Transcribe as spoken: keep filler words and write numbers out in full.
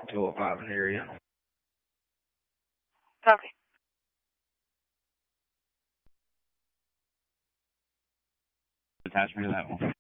two oh five area. Okay. Attachment to that one.